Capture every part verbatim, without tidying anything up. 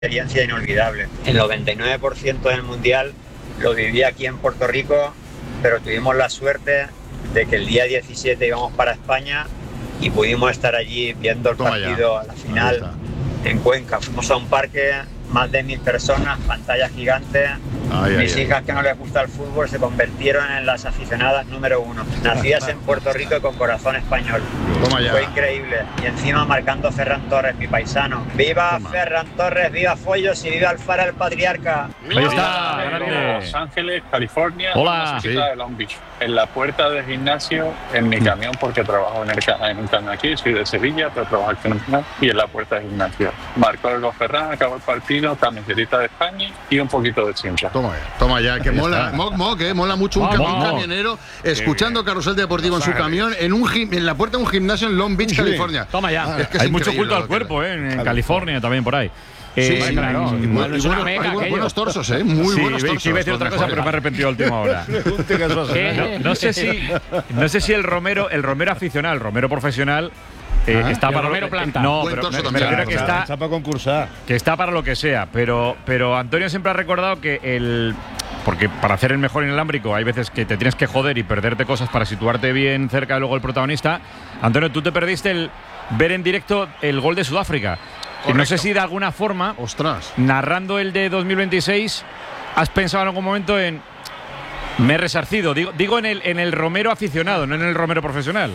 experiencia inolvidable. El noventa y nueve por ciento del Mundial lo viví aquí en Puerto Rico, pero tuvimos la suerte de que el día diecisiete íbamos para España y pudimos estar allí viendo el Toma partido ya. a la final en Cuenca. Fuimos a un parque, más de mil personas, pantallas gigantes. Ay, Mis ay, hijas ay. que no les gusta el fútbol se convirtieron en las aficionadas número uno. Nacidas en Puerto Rico y con corazón español. Toma ya. Fue increíble. Y encima marcando Ferran Torres, mi paisano. ¡Viva Toma. Ferran Torres! ¡Viva Follos! ¡Y viva Alfara el patriarca! Ahí está, de grande. Los Ángeles, California, Hola. una cerquita de Long Beach. En la puerta del gimnasio, en mi camión, porque trabajo en el ca- en un camión aquí, soy de Sevilla, pero trabajo aquí en un camión, y en la puerta del gimnasio. Marcó el gol Ferran, acabó el partido, camisetita de España y un poquito de chincha. Toma ya, toma ya, que mola, moc, moc, eh, mola mucho un, Vamos. cam- un camionero escuchando Carrusel Deportivo en su camión en un gim- en la puerta de un gimnasio en Long Beach, Sí. California. Toma ya. Es que es Hay mucho increíble culto al lo que- cuerpo, ¿eh? En Claro. California también por ahí. Sí, Eh, sí, claro. y bu- y Es una bueno, meca hay bu- aquello. buenos torsos, ¿eh? Muy Sí, buenos sí, torsos. iba a decir los otra cosa, pero me he mejores. arrepentido a última hora. Eh, no, no sé si, no sé si el Romero, el Romero aficionado, el Romero profesional, eh, Ah, está el para Romero planta. No, Buen pero torso me, me también. refiero a que Claro, está, está para concursar. que está para lo que sea. Pero, pero Antonio siempre ha recordado que el, porque para hacer el mejor inalámbrico hay veces que te tienes que joder y perderte cosas para situarte bien cerca de luego el protagonista. Antonio, tú te perdiste el ver en directo el gol de Sudáfrica. Y no sé si de alguna forma, Ostras. narrando el de dos mil veintiséis, has pensado en algún momento en me he resarcido. Digo, digo en el en el Romero aficionado, no en el Romero profesional.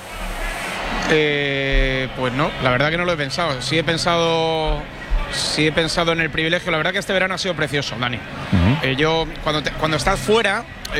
Eh, pues no, la verdad que no lo he pensado. Sí he pensado, sí he pensado en el privilegio. La verdad que este verano ha sido precioso, Dani. Eh, yo cuando te- cuando estás fuera,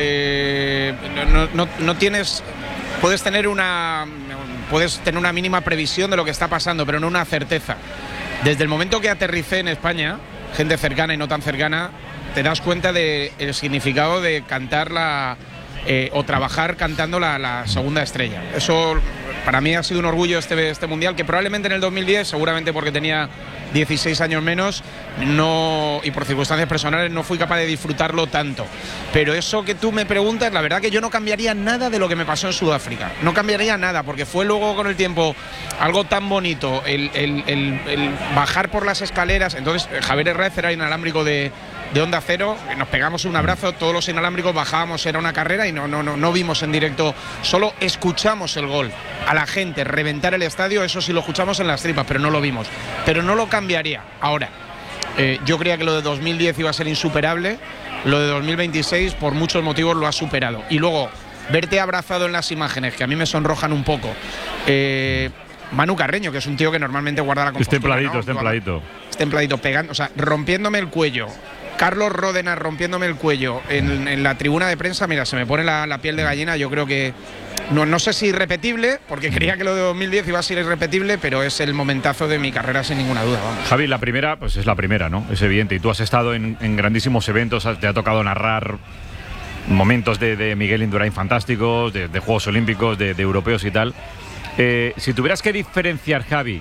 eh, no, no- no tienes, puedes tener una, puedes tener una mínima previsión de lo que está pasando, pero no una certeza. Desde el momento que aterricé en España, gente cercana y no tan cercana, te das cuenta del significado de cantar la eh, o trabajar cantando la, la segunda estrella. Eso para mí ha sido un orgullo este, este mundial, que probablemente en el dos mil diez, seguramente porque tenía dieciséis años menos, no, y por circunstancias personales no fui capaz de disfrutarlo tanto. Pero eso que tú me preguntas, la verdad que yo no cambiaría nada de lo que me pasó en Sudáfrica. No cambiaría nada, porque fue luego con el tiempo algo tan bonito, el, el- el- el bajar por las escaleras. Entonces Javier Herrera era inalámbrico de, de Onda Cero, nos pegamos un abrazo, todos los inalámbricos bajábamos, era una carrera y no, no, no, no vimos en directo, solo escuchamos el gol. A la gente reventar el estadio, eso sí lo escuchamos en las tripas, pero no lo vimos. Pero no lo cambiaría. Ahora, eh, yo creía que lo de dos mil diez iba a ser insuperable, lo de dos mil veintiséis por muchos motivos lo ha superado. Y luego, verte abrazado en las imágenes, que a mí me sonrojan un poco. Eh, Manu Carreño, que es un tío que normalmente guarda la Es compostura, templadito, ¿no? es templadito. Es templadito, pegando, o sea, rompiéndome el cuello. Carlos Ródena rompiéndome el cuello en, en la tribuna de prensa, mira, se me pone la, la piel de gallina. Yo creo que, no, no sé si irrepetible, porque creía que lo de dos mil diez iba a ser irrepetible, pero es el momentazo de mi carrera sin ninguna duda, vamos. Javi, la primera, pues es la primera, ¿no? Es evidente. Y tú has estado en, en grandísimos eventos, has- te ha tocado narrar momentos de, de Miguel Indurain fantásticos, de, de Juegos Olímpicos, de, de europeos y tal. Eh, si tuvieras que diferenciar, Javi,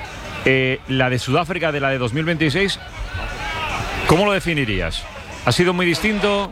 eh, la de Sudáfrica de la de dos mil veintiséis, ¿cómo lo definirías? ¿Ha sido muy distinto?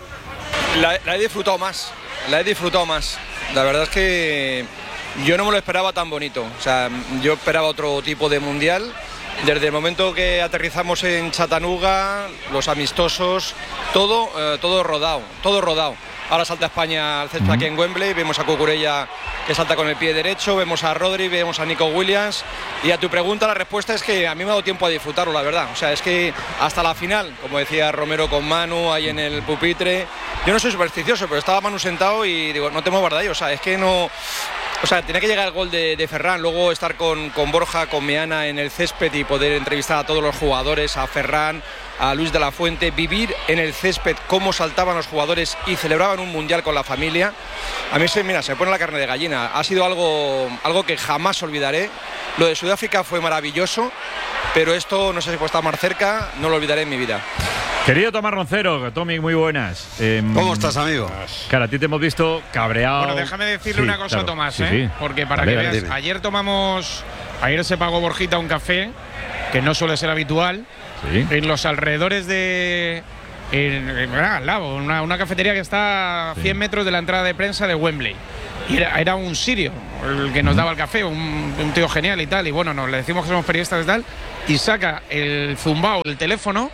La, la he disfrutado más, la he disfrutado más. La verdad es que yo no me lo esperaba tan bonito. O sea, yo esperaba otro tipo de mundial. Desde el momento que aterrizamos en Chattanooga, los amistosos, todo, eh, todo rodado, todo rodado. Ahora salta España al césped aquí en Wembley, vemos a Cucurella que salta con el pie derecho, vemos a Rodri, vemos a Nico Williams. Y a tu pregunta la respuesta es que a mí me ha dado tiempo a disfrutarlo, la verdad. O sea, es que hasta la final, como decía Romero con Manu ahí en el pupitre, yo no soy supersticioso, pero estaba Manu sentado y digo, no te muevas de ahí. O sea, es que no... O sea, tenía que llegar el gol de, de Ferran, luego estar con, con Borja, con Meana en el césped y poder entrevistar a todos los jugadores, a Ferran, a Luis de la Fuente, vivir en el césped cómo saltaban los jugadores y celebraban un mundial con la familia. A mí se, mira, se me pone la carne de gallina. Ha sido algo, algo que jamás olvidaré. Lo de Sudáfrica fue maravilloso, pero esto, no sé si puede estar más cerca, no lo olvidaré en mi vida. Querido Tomás Roncero, Tommy, muy buenas. Eh, ¿Cómo estás, amigo? Claro, a ti te hemos visto cabreado. Bueno, déjame decirle Sí, una cosa, claro. Tomás, Sí, ¿eh? sí. Porque para Dale, que dale, veas, dime. ayer tomamos, ayer se pagó Borjita un café, que no suele ser habitual, Sí. en los alrededores de, en, en- al lado, una, una cafetería que está a cien metros de la entrada de prensa de Wembley. y era, era un sirio el que nos daba el café, un, un tío genial y tal, y bueno, nos le decimos que somos periodistas y tal, y saca el zumbao, el teléfono,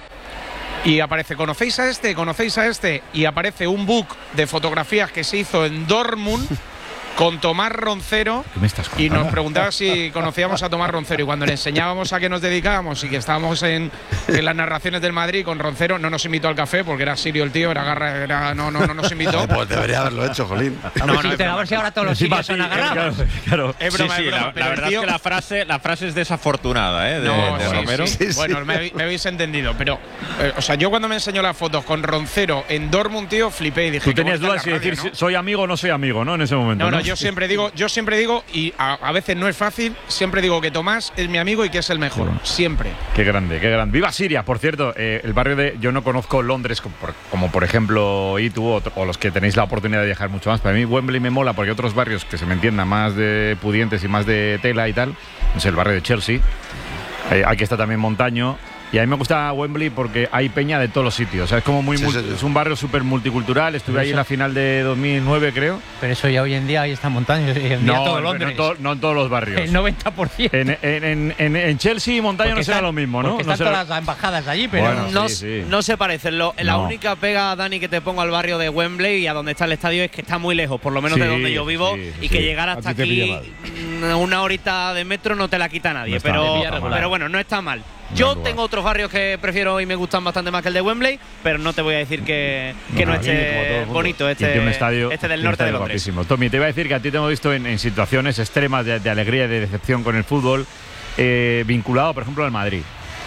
y aparece, ¿conocéis a este? ¿Conocéis a este? Y aparece un book de fotografías que se hizo en Dortmund con Tomás Roncero, ¿Qué me estás contando? y nos preguntaba si conocíamos a Tomás Roncero, y cuando le enseñábamos a qué nos dedicábamos y que estábamos en, en las narraciones del Madrid con Roncero, no nos invitó al café porque era sirio el tío, era garra, era, no, no, no nos invitó. Pues debería haberlo hecho, jolín. No, no, a ver si ahora todos los sirios son agarrados. Claro, claro. Es broma, sí, sí, es broma, la, pero la el verdad tío- es que la frase, la frase es desafortunada, ¿eh? De, No, de sí, Romero. sí. Sí, sí. Bueno, me, habéis- me habéis entendido, pero, eh, o sea, yo cuando me enseñó las fotos con Roncero en Dortmund, tío, flipé y dije. Tú qué tenías bonita dudas si la radio, decir ¿no? soy amigo o no soy amigo, ¿no? En ese momento. No, no, yo siempre digo, yo siempre digo, y a, a veces no es fácil, siempre digo que Tomás es mi amigo y que es el mejor. Bueno. Siempre. Qué grande, qué grande. ¡Viva Siria! Por cierto, eh, el barrio de. Yo no conozco Londres como por, como por ejemplo I T U o, o los que tenéis la oportunidad de viajar mucho más. Para mí, Wembley me mola porque hay otros barrios que se me entiendan más de pudientes y más de tela y tal. No sé, el barrio de Chelsea. Eh, aquí está también Montaño. Y a mí me gusta Wembley porque hay peña de todos los sitios. O sea, es como muy Sí, multi- sí, sí. es un barrio súper multicultural. Estuve Pero ahí en eso- la final de dos mil nueve, creo. Pero eso ya hoy en día ahí está montaña, hoy en día No, todo no, Londres. en to- no en todos los barrios. El noventa por ciento. En, en, en, en- en Chelsea y Montaña Porque no será están- lo mismo, ¿no? Porque No están será- todas las embajadas allí, pero. Bueno, no, sí, sí. no se parecen. Lo- La No. única pega, Dani, que te pongo al barrio de Wembley y a donde está el estadio es que está muy lejos, por lo menos Sí, de donde yo vivo, sí, y sí. que llegar A hasta ti te pilla aquí mm, una horita de metro no te la quita nadie. No está pero, mal, no está mal. pero bueno, no está mal. No Yo es lugar. tengo otros barrios que prefiero y me gustan bastante más que el de Wembley, pero no te voy a decir que, que no, No, esté como todo el mundo. bonito Y este, tiene un estadio, este del tiene un norte de estadio Londres. guapísimo. Tommy, te iba a decir que a ti te hemos visto en, en situaciones extremas de, de alegría y de decepción con el fútbol, eh, vinculado, por ejemplo, al Madrid,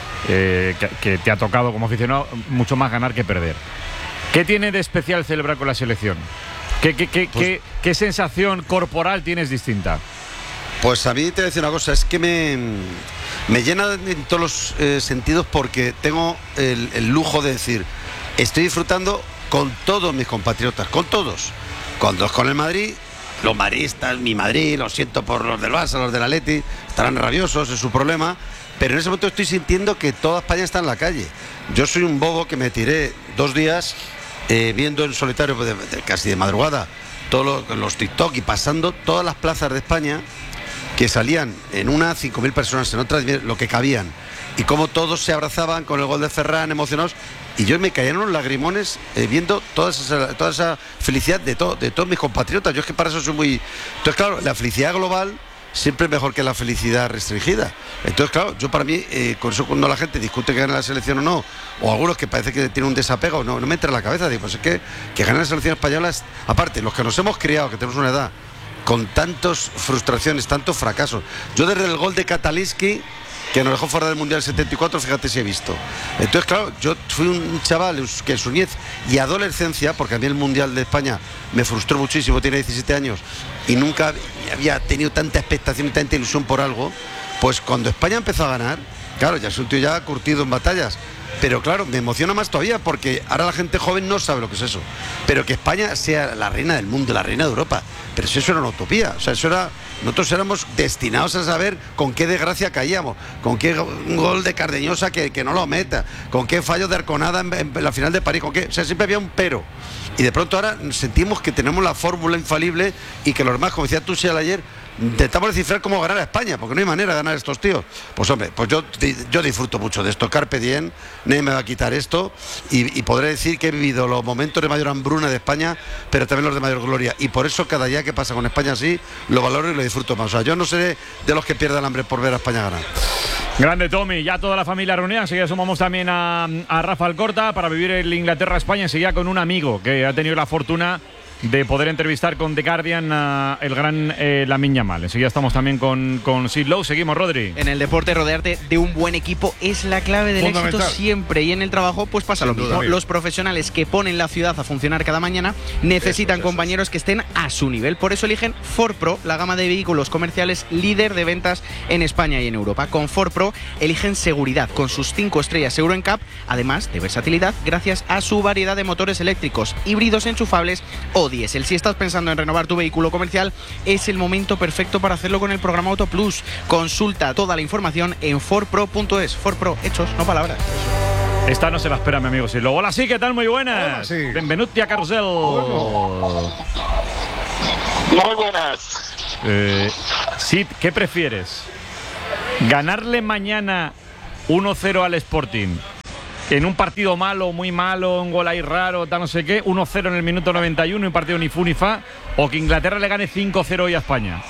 eh, que, que te ha tocado como aficionado mucho más ganar que perder. ¿Qué tiene de especial celebrar con la selección? ¿Qué, qué, qué, Pues- qué, qué sensación corporal tienes distinta? Pues a mí te voy a decir una cosa, es que me, me llena en todos los eh, sentidos porque tengo el, el lujo de decir, estoy disfrutando con todos mis compatriotas, con todos. Cuando es con el Madrid, los madridistas, mi Madrid, lo siento por los del Barça, los del Atleti, estarán rabiosos, es su problema, pero en ese momento estoy sintiendo que toda España está en la calle. Yo soy un bobo que me tiré dos días eh, viendo en solitario, de- de- casi de madrugada, todos los, los TikTok y pasando todas las plazas de España, que salían en una cinco mil personas, en otras lo que cabían, y cómo todos se abrazaban con el gol de Ferran, emocionados, y yo me caían unos lagrimones eh, viendo toda esa, toda esa felicidad de, to- de todos mis compatriotas. Yo es que para eso soy muy... Entonces, claro, la felicidad global siempre es mejor que la felicidad restringida. Entonces, claro, yo para mí, eh, con eso cuando la gente discute que gane la selección o no, o algunos que parece que tienen un desapego, no, no me entra en la cabeza, digo, pues es que, que gane la selección española, es- aparte, los que nos hemos criado, que tenemos una edad, con tantas frustraciones, tantos fracasos. Yo desde el gol de Kataliski, que nos dejó fuera del Mundial setenta y cuatro, fíjate si he visto. Entonces, claro, yo fui un chaval que en su niñez y adolescencia, porque a mí el Mundial de España me frustró muchísimo, tiene diecisiete años, y nunca había tenido tanta expectación y tanta ilusión por algo, pues cuando España empezó a ganar, claro, ya es un tío ya curtido en batallas, pero claro, me emociona más todavía porque ahora la gente joven no sabe lo que es eso. Pero que España sea la reina del mundo, la reina de Europa. Pero si eso era una utopía, o sea, eso era... Nosotros éramos destinados a saber con qué desgracia caíamos, con qué go- un gol de Cardeñosa que, que no lo meta, con qué fallo de Arconada en, en la final de París, con qué... O sea, siempre había un pero. Y de pronto ahora sentimos que tenemos la fórmula infalible y que los demás, como decía tú, Sial ayer, intentamos descifrar cómo ganar a España, porque no hay manera de ganar a estos tíos. Pues hombre, pues yo, yo disfruto mucho de esto. Carpe diem, nadie me va a quitar esto, y, y podré decir que he vivido los momentos de mayor hambruna de España, pero también los de mayor gloria. Y por eso cada día que pasa con España así, lo valoro y lo disfruto más. O sea, yo no seré de los que pierdan hambre por ver a España ganar. Grande Tommy, ya toda la familia reunida. Enseguida sumamos también a, a Rafa Alcorta para vivir el Inglaterra-España. Enseguida con un amigo que ha tenido la fortuna de poder entrevistar con The Guardian a el gran eh, Lamine Yamal. Enseguida estamos también con, con Sid Lowe. Seguimos, Rodri. En el deporte, rodearte de un buen equipo es la clave del éxito siempre, y en el trabajo pues pasa lo mismo. Los profesionales que ponen la ciudad a funcionar cada mañana necesitan compañeros que estén a su nivel. Por eso eligen Ford Pro, la gama de vehículos comerciales líder de ventas en España y en Europa. Con Ford Pro eligen seguridad con sus cinco estrellas Euro N C A P, además de versatilidad gracias a su variedad de motores eléctricos, híbridos enchufables o diésel. Si estás pensando en renovar tu vehículo comercial, es el momento perfecto para hacerlo con el programa Auto Plus. Consulta toda la información en ford pro punto es. Ford Pro, hechos, no palabras. Esta no se la espera, mi amigo Sid Lowe. Hola, sí, ¿qué tal? Muy buenas. Hola, sí. Benvenuti a Carrusel. Muy buenas. Eh, Sid, ¿qué prefieres? ¿Ganarle mañana uno cero al Sporting en un partido malo, muy malo, un gol ahí raro, tal no sé qué, uno cero en el minuto noventa y uno, un partido ni fu ni fa, o que Inglaterra le gane cinco cero hoy a España?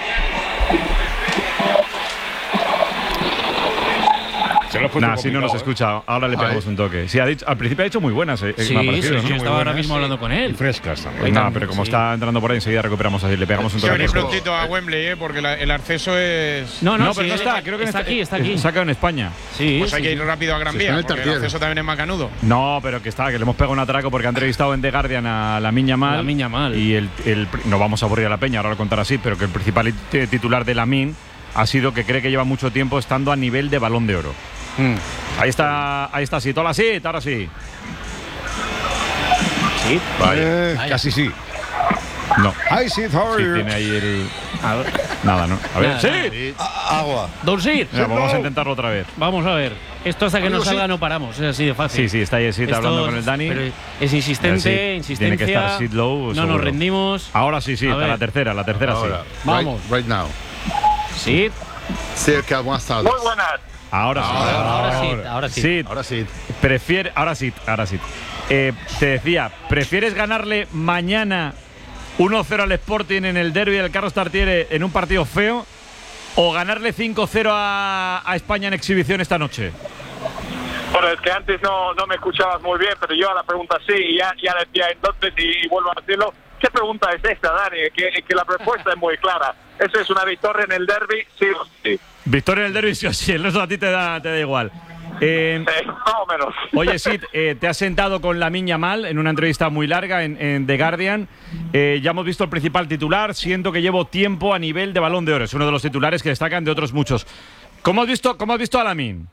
Nah, si no nos escucha, ahora le pegamos un toque. Sí, ha dicho, al principio ha dicho muy buenas. Eh, sí, me ha parecido, sí, ¿no? yo estaba ahora mismo hablando con él. Y frescas también. Pues nada, pero como está entrando por ahí, enseguida recuperamos así, le pegamos un Que toque. venir prontito a Wembley, ¿eh? Porque la, el acceso es. No, no, no sí, pero no está, creo que está en aquí, está aquí. Saca en España. Sí, Pues sí, hay que sí. ir rápido a Gran Sí, Vía, está en el porque el Tartiere. acceso también es macanudo. No, pero que está, que le hemos pegado un atraco porque ha entrevistado en The Guardian a la Miña Mal. La Miña Mal. Y el, el, no vamos a aburrir a la peña, ahora lo contará así, pero que el principal titular de Lamine ha sido que cree que lleva mucho tiempo estando a nivel de Balón de Oro. Mm. Ahí está, ahí está, sí, ahora sí, ahora sí. Sí, Eh, casi sí. No. Hi, Sid, how are Sí, you? tiene ahí el. A ver. Nada, ¿no? A ver, Nada, sí. nada. Agua. Don Sir, Mira, vamos a intentarlo otra vez. vamos a ver. Esto hasta que no Amigo, salga sí. no paramos, es así de fácil. Sí, sí, está ahí Sid Esto hablando con el Dani. pero es insistente, Sí, insistencia. tiene que estar Sid Lowe, no seguro. nos rendimos. Ahora sí, sí, A está ver. la tercera, la tercera Ahora, sí. Vamos. Right, right now. Sí, Cerca, buenas tardes. Muy buenas. Ahora sí. Ahora sí, ahora sí. Sid, Ahora sí. prefiere, ahora sí, ahora sí. Eh, te decía, ¿prefieres ganarle mañana uno cero al Sporting en el derbi del Carlos Tartiere en un partido feo o ganarle cinco cero a, a España en exhibición esta noche? Bueno, es que antes no, no me escuchabas muy bien, pero yo a la pregunta sí, y ya, ya decía entonces, y, y vuelvo a decirlo, ¿qué pregunta es esta, Dani? Que, que la respuesta es muy clara. Eso es una victoria en el derbi, sí o sí. Victoria en el derbi, sí o sí, el resto a ti te da, te da igual. Eh, Eh, más o menos. Oye, Sid, eh, te has sentado con Lamine Yamal en una entrevista muy larga en, en The Guardian. Eh, ya hemos visto el principal titular. Siento que llevo tiempo a nivel de Balón de Oro. Es uno de los titulares que destacan de otros muchos. ¿Cómo has visto, cómo has visto a Lamine?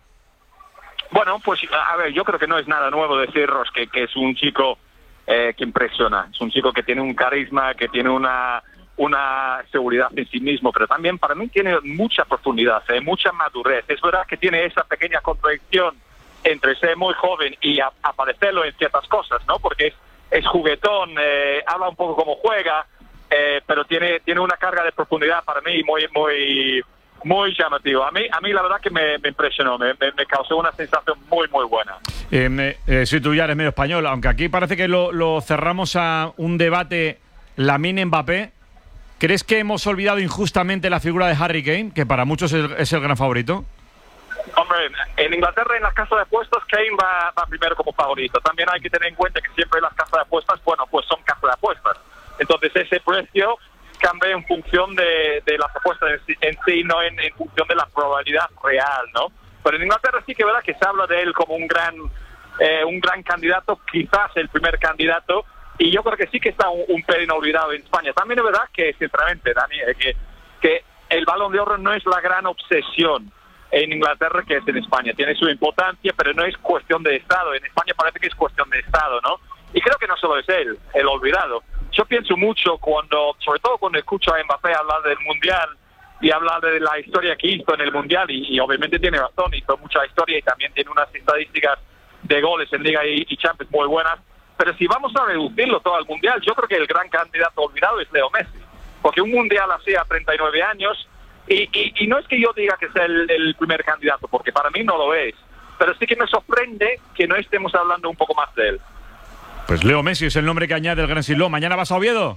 Bueno, pues a ver, yo creo que no es nada nuevo deciros que, que es un chico eh, que impresiona. Es un chico que tiene un carisma, que tiene una, una seguridad en sí mismo, pero también para mí tiene mucha profundidad, eh, mucha madurez. Es verdad que tiene esa pequeña contradicción entre ser muy joven y a, aparecerlo en ciertas cosas, ¿no? Porque es, es juguetón, eh, habla un poco como juega, eh, pero tiene, tiene una carga de profundidad para mí muy, muy, muy llamativo. A mí, a mí la verdad que me, me impresionó, me, me, me causó una sensación muy, muy buena. Eh, eh, si tú ya eres medio español, aunque aquí parece que lo, lo cerramos a un debate Lamine-Mbappé. ¿Crees que hemos olvidado injustamente la figura de Harry Kane, que para muchos es el, es el gran favorito? Hombre, en Inglaterra en las casas de apuestas Kane va, va primero como favorito. También hay que tener en cuenta que siempre las casas de apuestas, bueno, pues son casas de apuestas. Entonces ese precio cambia en función de, de las apuestas en sí, en sí no en, en función de la probabilidad real, ¿no? Pero en Inglaterra sí que es verdad que se habla de él como un gran, eh, un gran candidato, quizás el primer candidato, y yo creo que sí que está un, un pelín olvidado en España. También es verdad que, sinceramente, Dani, eh, que, que el Balón de Oro no es la gran obsesión en Inglaterra que es en España. Tiene su importancia, pero no es cuestión de Estado. En España parece que es cuestión de Estado, ¿no? Y creo que no solo es él, el olvidado. Yo pienso mucho cuando, sobre todo cuando escucho a Mbappé hablar del Mundial y hablar de la historia que hizo en el Mundial, y, y obviamente tiene razón, hizo mucha historia y también tiene unas estadísticas de goles en Liga y, y Champions muy buenas. Pero si vamos a reducirlo todo al Mundial, yo creo que el gran candidato olvidado es Leo Messi. Porque un Mundial así a treinta y nueve años, y, y, y no es que yo diga que sea el, el primer candidato, porque para mí no lo es, pero sí que me sorprende que no estemos hablando un poco más de él. Pues Leo Messi es el nombre que añade el Gran Siló. ¿Mañana vas a Oviedo?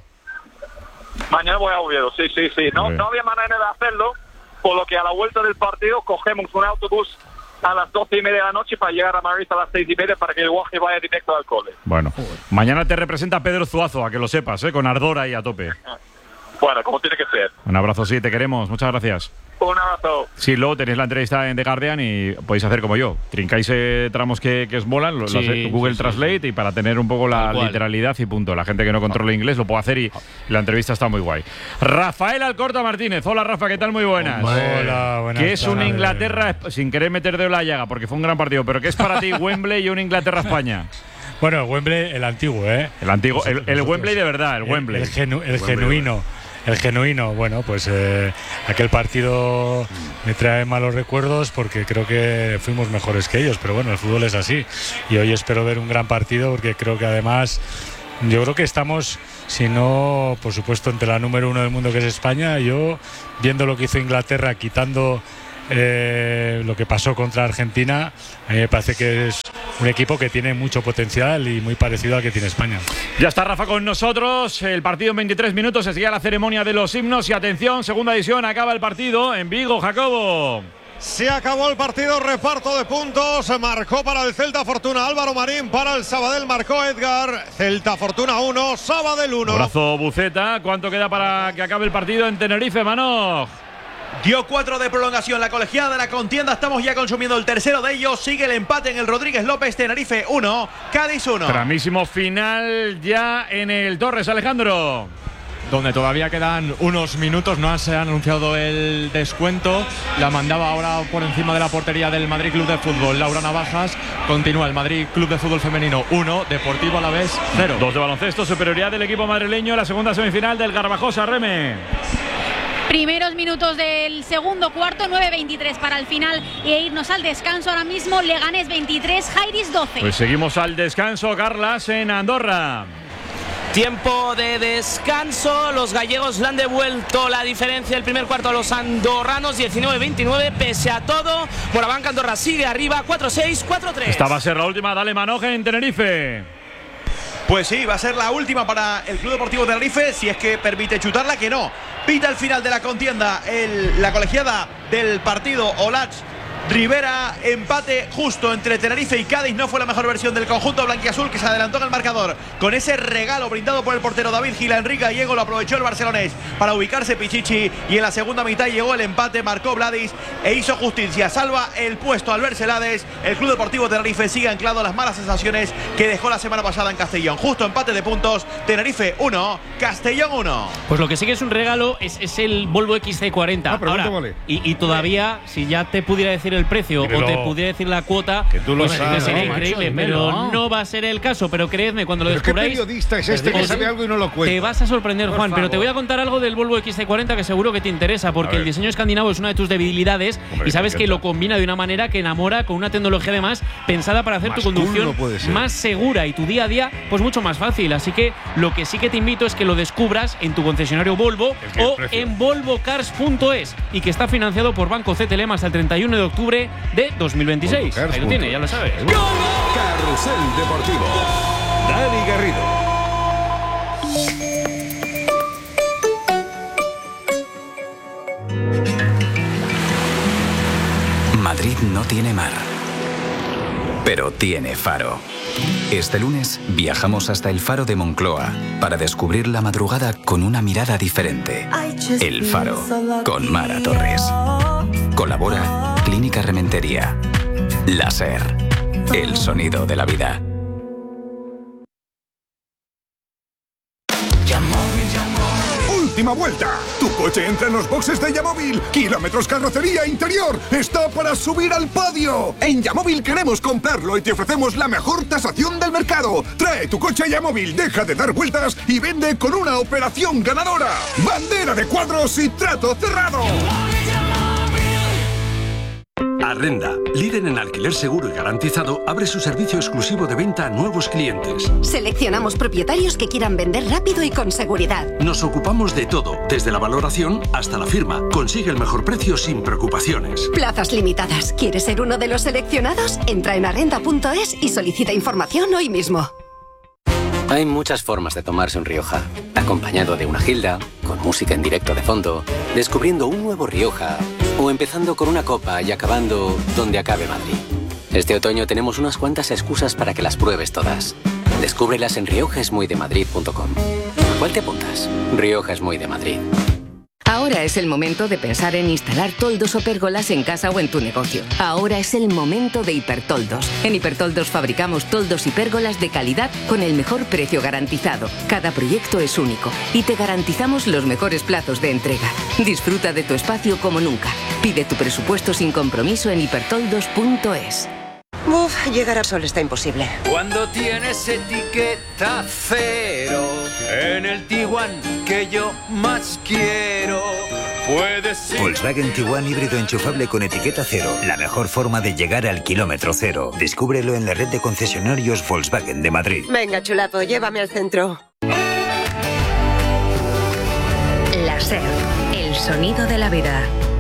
Mañana voy a Oviedo, sí, sí, sí. No, Bien. no había manera de hacerlo, por lo que a la vuelta del partido cogemos un autobús a las doce y media de la noche para llegar a Madrid a las seis y media para que el guaje vaya directo al cole. Bueno, mañana te representa Pedro Zuazo, a que lo sepas, ¿eh? Con ardor ahí a tope. Bueno, como tiene que ser. Un abrazo, sí, te queremos. Muchas gracias. Un abrazo. Sí, luego tenéis la entrevista en The Guardian y podéis hacer como yo. Trincáis eh, tramos que, que os molan, lo, Sí, lo hace Google sí, sí, Translate sí. y para tener un poco la Tal cual. literalidad y punto. La gente que no controla inglés lo puede hacer y la entrevista está muy guay. Rafael Alcorta Martínez. Hola, Rafa, ¿qué tal? Muy buenas. Hola, buenas ¿Qué es una tardes. Inglaterra, sin querer meter dedo en la llaga, porque fue un gran partido, pero qué es para ti Wembley y una Inglaterra-España? Bueno, el Wembley, el antiguo, ¿eh? El antiguo, el, el Nosotros- Wembley de verdad, el Wembley. El, genu- el Wembley, genuino. El genuino, bueno, pues eh, aquel partido me trae malos recuerdos porque creo que fuimos mejores que ellos, pero bueno, el fútbol es así y hoy espero ver un gran partido porque creo que además yo creo que estamos, si no, por supuesto, entre la número uno del mundo, que es España. Yo, viendo lo que hizo Inglaterra, quitando eh, lo que pasó contra Argentina, a mí me parece que es un equipo que tiene mucho potencial y muy parecido al que tiene España. Ya está Rafa con nosotros. El partido en veintitrés minutos. Se sigue la ceremonia de los himnos. Y atención, segunda edición. Acaba el partido en Vigo, Jacobo. Se acabó el partido, reparto de puntos. Marcó para el Celta Fortuna Álvaro Marín, para el Sabadell marcó Edgar. Celta Fortuna uno, Sabadell uno. Abrazo Buceta. ¿Cuánto queda para que acabe el partido en Tenerife, Manoj? Dio cuatro de prolongación la colegiada de la contienda. Estamos ya consumiendo el tercero de ellos. Sigue el empate en el Rodríguez López. Tenerife uno, Cádiz uno. Tramísimo final ya en el Torres, Alejandro. Donde todavía quedan unos minutos, no se ha anunciado el descuento. La mandaba ahora por encima de la portería del Madrid Club de Fútbol, Laura Navajas. Continúa el Madrid Club de Fútbol Femenino uno, Deportivo Alavés cero. Dos de baloncesto, superioridad del equipo madrileño. La segunda semifinal del Garbajosa, Reme. Primeros minutos del segundo cuarto, nueve veintitrés para el final e irnos al descanso. Ahora mismo Leganés veintitrés, Jairis doce. Pues seguimos al descanso, Carlas, en Andorra. Tiempo de descanso, los gallegos le han devuelto la diferencia el primer cuarto a los andorranos, diecinueve veintinueve, pese a todo, Morabanca Andorra sigue arriba, cuatro seis, cuatro tres. Esta va a ser la última, dale Manoje en Tenerife. Pues sí, va a ser la última para el Club Deportivo Tenerife, si es que permite chutarla, que no. Pita el final de la contienda, el, la colegiada del partido Olach Rivera, empate justo entre Tenerife y Cádiz. No fue la mejor versión del conjunto blanquiazul, que se adelantó en el marcador con ese regalo brindado por el portero David Gila. Enrique Gallego lo aprovechó el barcelonés para ubicarse Pichichi, y en la segunda mitad llegó el empate, marcó Vladis e hizo justicia. Salva el puesto Albert Celades. El Club Deportivo Tenerife sigue anclado a las malas sensaciones que dejó la semana pasada en Castellón. Justo empate de puntos, Tenerife uno, Castellón uno. Pues lo que sí que es un regalo es, es el Volvo X C cuarenta. Ah, pero Ahora, ¿cuánto vale? y, y todavía, si ya te pudiera decir el precio Dímelo. o te pudiera decir la cuota, Que tú lo pues sabes. sería No, increíble, macho, pero dímelo. no va a ser el caso. Pero creedme, cuando lo ¿Pero qué descubráis, periodista es este que os- sabe algo y no lo cuenta? Te vas a sorprender, Por Juan, pero favor. te voy a contar algo del Volvo X C cuarenta que seguro que te interesa, porque A ver. el diseño escandinavo es una de tus debilidades. Hombre, y sabes me que encanta. lo combina de una manera que enamora, con una tecnología además pensada para hacer Más tu cool conducción no puede ser. más segura y tu día a día pues mucho más fácil. Así que lo que sí que te invito es que lo descubras en tu concesionario Volvo El que el o precio. en volvo cars punto es, y que está financiado por Banco C T L M hasta el treinta y uno de octubre de dos mil veintiséis. Ahí lo tiene, ya lo sabes. Carrusel Deportivo. Dani Garrido. Madrid no tiene mar, pero tiene faro. Este lunes viajamos hasta el Faro de Moncloa para descubrir la madrugada con una mirada diferente. El Faro, con Mara Torres. Colabora Clínica Rementería. Láser, el sonido de la vida. Última vuelta. Tu coche entra en los boxes de Yamóvil. Kilómetros carrocería interior. Está para subir al podio. En Yamóvil queremos comprarlo y te ofrecemos la mejor tasación del mercado. Trae tu coche a Yamóvil, deja de dar vueltas y vende con una operación ganadora. Bandera de cuadros y trato cerrado. Arrenda, líder en alquiler seguro y garantizado, abre su servicio exclusivo de venta a nuevos clientes. Seleccionamos propietarios que quieran vender rápido y con seguridad. Nos ocupamos de todo, desde la valoración hasta la firma. Consigue el mejor precio sin preocupaciones. Plazas limitadas. ¿Quieres ser uno de los seleccionados? Entra en arrenda punto es y solicita información hoy mismo. Hay muchas formas de tomarse un Rioja. Acompañado de una gilda, con música en directo de fondo, descubriendo un nuevo Rioja, o empezando con una copa y acabando donde acabe Madrid. Este otoño tenemos unas cuantas excusas para que las pruebes todas. Descúbrelas en rioja es muy de madrid punto com. ¿A cuál te apuntas? Rioja es muy de Madrid. Ahora es el momento de pensar en instalar toldos o pérgolas en casa o en tu negocio. Ahora es el momento de Hipertoldos. En Hipertoldos fabricamos toldos y pérgolas de calidad con el mejor precio garantizado. Cada proyecto es único y te garantizamos los mejores plazos de entrega. Disfruta de tu espacio como nunca. Pide tu presupuesto sin compromiso en hipertoldos punto es. Uf, llegar a Sol está imposible. Cuando tienes etiqueta cero en el Tiguan que yo más quiero, puede ser. Volkswagen Tiguan híbrido enchufable con etiqueta cero. La mejor forma de llegar al kilómetro cero. Descúbrelo en la red de concesionarios Volkswagen de Madrid. Venga, chulapo, llévame al centro. La SER, el sonido de la vida.